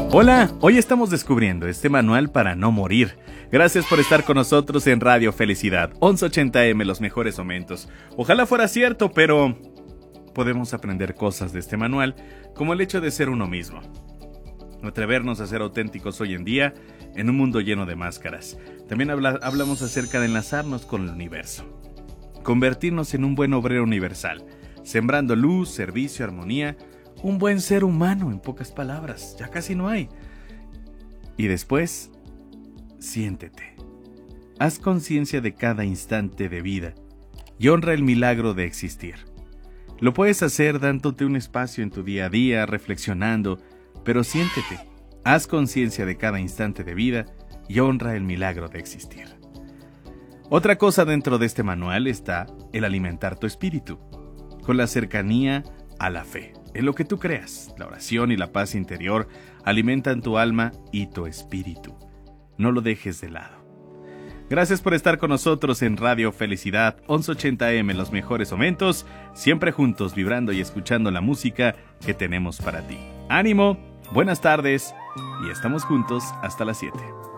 Hola, hoy estamos descubriendo este manual para no morir. Gracias por estar con nosotros en Radio Felicidad, 1180M, los mejores momentos. Ojalá fuera cierto, pero podemos aprender cosas de este manual, como el hecho de ser uno mismo. Atrevernos a ser auténticos hoy en día, en un mundo lleno de máscaras. También hablamos acerca de enlazarnos con el universo. Convertirnos en un buen obrero universal, sembrando luz, servicio, armonía, un buen ser humano, en pocas palabras, ya casi no hay. Y después, siéntete. Haz conciencia de cada instante de vida y honra el milagro de existir. Lo puedes hacer dándote un espacio en tu día a día, reflexionando, pero siéntete. Haz conciencia de cada instante de vida y honra el milagro de existir. Otra cosa dentro de este manual está el alimentar tu espíritu, con la cercanía a la fe. En lo que tú creas, la oración y la paz interior alimentan tu alma y tu espíritu. No lo dejes de lado. Gracias por estar con nosotros en Radio Felicidad, 1180M, los mejores momentos, siempre juntos, vibrando y escuchando la música que tenemos para ti. ¡Ánimo! Buenas tardes y estamos juntos hasta las 7.